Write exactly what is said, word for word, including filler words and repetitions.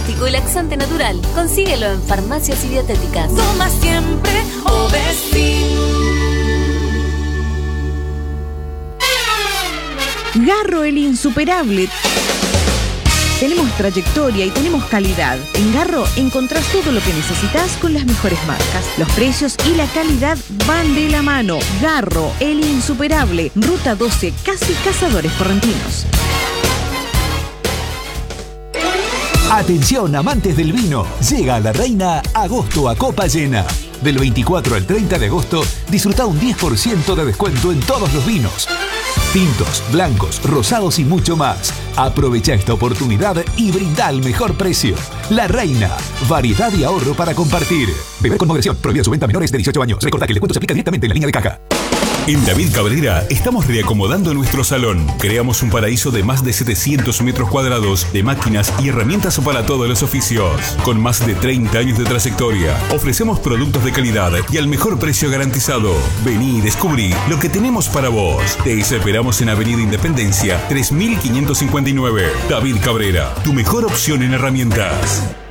antibiótico y laxante natural. Consíguelo en farmacias y dietéticas. Toma siempre Ovestin. Garro, el insuperable. Tenemos trayectoria y tenemos calidad. En Garro encontrás todo lo que necesitas con las mejores marcas. Los precios y la calidad van de la mano. Garro, el insuperable. Ruta doce, casi Cazadores Correntinos. Atención, amantes del vino. Llega a La Reina agosto a copa llena. Del veinticuatro al treinta de agosto, disfruta un diez por ciento de descuento en todos los vinos. Tintos, blancos, rosados y mucho más. Aprovecha esta oportunidad y brinda el mejor precio. La Reina, variedad y ahorro para compartir. Beber con moderación. Prohibida su venta a menores de dieciocho años. Recordá que el descuento se aplica directamente en la línea de caja. En David Cabrera estamos reacomodando nuestro salón. Creamos un paraíso de más de setecientos metros cuadrados de máquinas y herramientas para todos los oficios. Con más de treinta años de trayectoria, ofrecemos productos de calidad y al mejor precio garantizado. Vení y descubrí lo que tenemos para vos. Te esperamos en Avenida Independencia tres mil quinientos cincuenta y nueve. David Cabrera, tu mejor opción en herramientas.